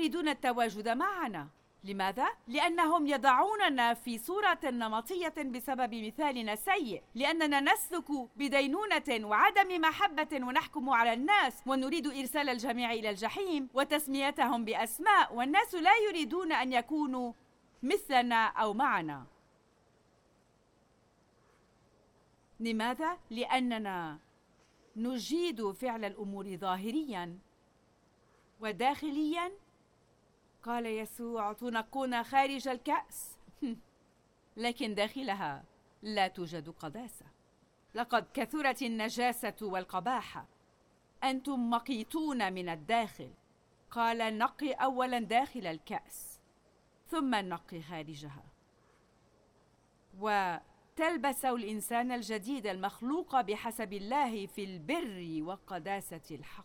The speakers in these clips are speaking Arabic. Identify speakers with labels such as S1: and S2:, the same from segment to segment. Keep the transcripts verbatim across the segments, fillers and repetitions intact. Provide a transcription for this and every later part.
S1: يريدون التواجد معنا. لماذا؟ لأنهم يضعوننا في صورة نمطية بسبب مثالنا السيء، لأننا نسلك بدينونة وعدم محبة ونحكم على الناس ونريد إرسال الجميع إلى الجحيم وتسميتهم بأسماء، والناس لا يريدون أن يكونوا مثلنا أو معنا. لماذا؟ لأننا نجيد فعل الأمور ظاهرياً وداخلياً. قال يسوع: تنقون خارج الكأس لكن داخلها لا توجد قداسة. لقد كثرت النجاسة والقباحة، أنتم مقيتون من الداخل. قال: نقي أولا داخل الكأس ثم نقي خارجها. وتلبسوا الإنسان الجديد المخلوق بحسب الله في البر وقداسة الحق.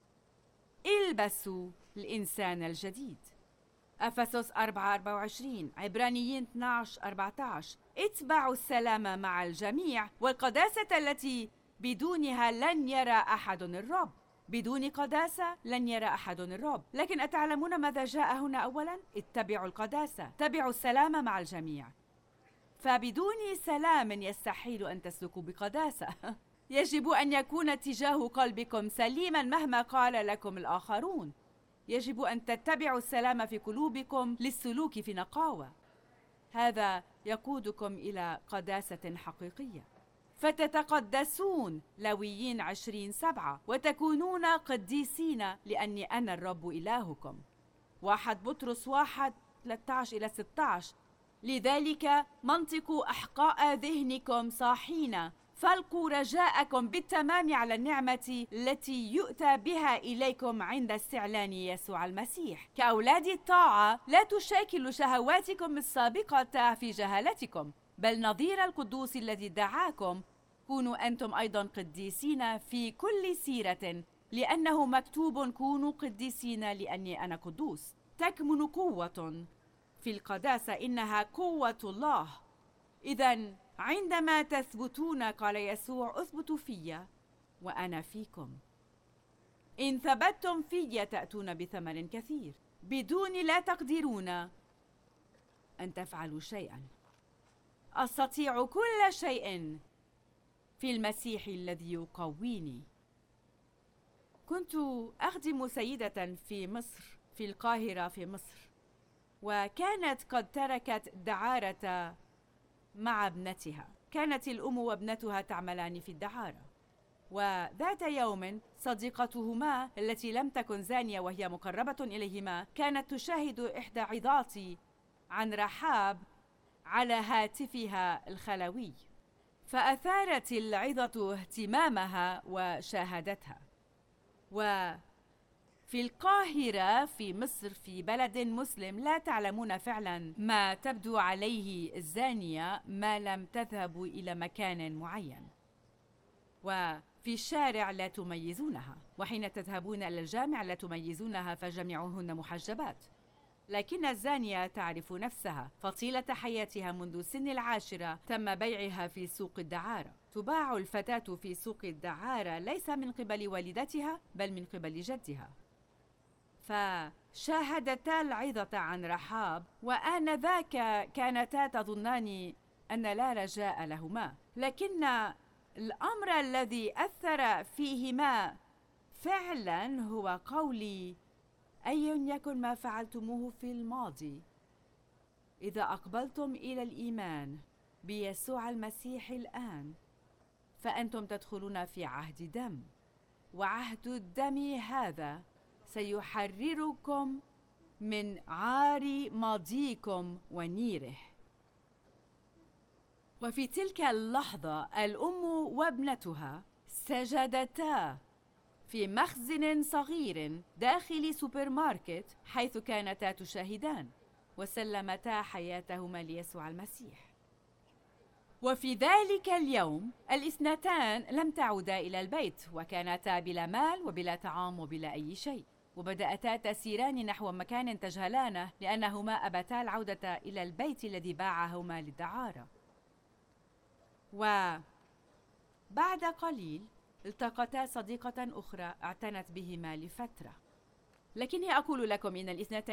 S1: البسوا الإنسان الجديد. أفسس أربعة أربعة وعشرين، عبرانيين اثنا عشر أربعة عشر. اتبعوا السلام مع الجميع والقداسة التي بدونها لن يرى أحد الرب. بدون قداسة لن يرى أحد الرب. لكن أتعلمون ماذا جاء هنا أولا؟ اتبعوا القداسة، اتبعوا السلام مع الجميع. فبدون سلام يستحيل أن تسلكوا بقداسة. يجب أن يكون اتجاه قلبكم سليما مهما قال لكم الآخرون. يجب أن تتبعوا السلام في قلوبكم للسلوك في نقاوة. هذا يقودكم إلى قداسة حقيقية. فتتقدسون، لويين عشرين سبعة، وتكونون قديسين لأني أنا الرب إلهكم. واحد بطرس واحد ثلاثة عشر إلى ستة عشر. لذلك منطقوا أحقاء ذهنكم صاحين، فالقوا رجاءكم بالتمام على النعمة التي يؤتى بها إليكم عند استعلان يسوع المسيح. كأولاد الطاعة لا تشاكل شهواتكم السابقة في جهالتكم، بل نظير القدوس الذي دعاكم كونوا أنتم أيضا قديسين في كل سيرة، لأنه مكتوب: كونوا قديسين لأني أنا قدوس. تكمن قوة في القداسة، إنها قوة الله. إذن عندما تثبتون، قال يسوع: اثبتوا في وأنا فيكم. إن ثبتتم في تأتون بثمر كثير. بدوني لا تقدرون أن تفعلوا شيئا. أستطيع كل شيء في المسيح الذي يقويني. كنت أخدم سيدة في مصر، في القاهرة في مصر، وكانت قد تركت الدعارة مع ابنتها. كانت الأم وابنتها تعملان في الدعارة، وذات يوم صديقتهما التي لم تكن زانية وهي مقربة إليهما كانت تشاهد إحدى عظاتي عن رحاب على هاتفها الخلوي، فأثارت العظة اهتمامها وشاهدتها. وفي القاهرة في مصر، في بلد مسلم، لا تعلمون فعلا ما تبدو عليه الزانية ما لم تذهبوا إلى مكان معين. وفي الشارع لا تميزونها، وحين تذهبون إلى الجامع لا تميزونها، فجميعهن محجبات. لكن الزانية تعرف نفسها، فطيلة حياتها منذ سن العاشرة تم بيعها في سوق الدعارة. تباع الفتاة في سوق الدعارة ليس من قبل والدتها بل من قبل جدها. فشاهدتا العظة عن رحاب، وآنذاك كانتا تظنان أن لا رجاء لهما، لكن الأمر الذي أثر فيهما فعلا هو قولي: أي يكن ما فعلتموه في الماضي، إذا أقبلتم إلى الإيمان بيسوع المسيح الآن فأنتم تدخلون في عهد دم، وعهد الدم هذا سيحرركم من عار ماضيكم ونيره. وفي تلك اللحظة الأم وابنتها سجدتا في مخزن صغير داخل سوبر ماركت حيث كانتا تشاهدان، وسلمتا حياتهما ليسوع المسيح. وفي ذلك اليوم الاثنتان لم تعودا إلى البيت، وكانتا بلا مال وبلا طعام وبلا أي شيء، وبدأتا تسيران نحو مكان تجهلانه لأنهما أبتا العودة إلى البيت الذي باعهما للدعارة. وبعد قليل التقتا صديقة أخرى اعتنت بهما لفترة. لكني أقول لكم إن الاثنتين